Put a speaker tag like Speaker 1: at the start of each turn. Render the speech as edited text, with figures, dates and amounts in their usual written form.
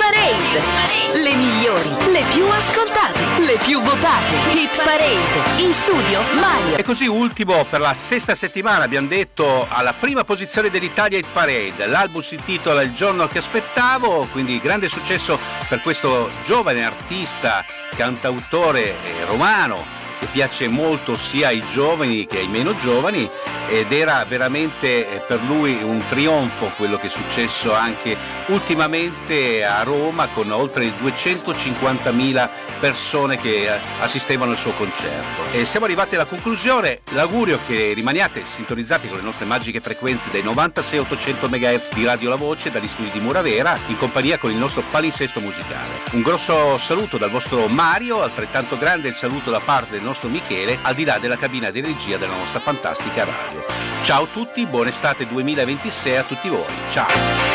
Speaker 1: Parade! Le migliori, le più ascoltate, le più votate. Hit Parade. In studio Mario.
Speaker 2: E così ultimo per la sesta settimana abbiamo detto alla prima posizione dell'Italia Hit Parade. L'album si intitola Il giorno che aspettavo, quindi grande successo per questo giovane artista, cantautore romano, che piace molto sia ai giovani che ai meno giovani, ed era veramente per lui un trionfo quello che è successo anche ultimamente a Roma, con oltre 250.000 persone che assistevano al suo concerto. E siamo arrivati alla conclusione. L'augurio che rimaniate sintonizzati con le nostre magiche frequenze dei 96-800 MHz di Radio La Voce dagli studi di Muravera, in compagnia con il nostro palinsesto musicale. Un grosso saluto dal vostro Mario, altrettanto grande il saluto da parte del nostro Michele, al di là della cabina di regia della nostra fantastica radio. Ciao a tutti, buona estate 2026 a tutti voi. Ciao!